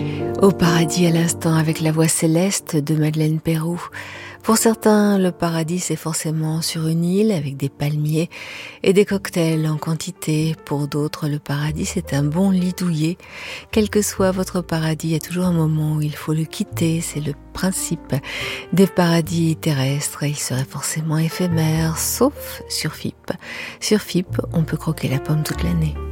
Au paradis à l'instant avec la voix céleste de Madeleine Peyroux. Pour certains, le paradis c'est forcément sur une île avec des palmiers et des cocktails en quantité. Pour d'autres, le paradis c'est un bon lit douillet. Quel que soit votre paradis, il y a toujours un moment où il faut le quitter. C'est le principe des paradis terrestres. Ils seraient forcément éphémères, sauf sur FIP. Sur FIP, on peut croquer la pomme toute l'année.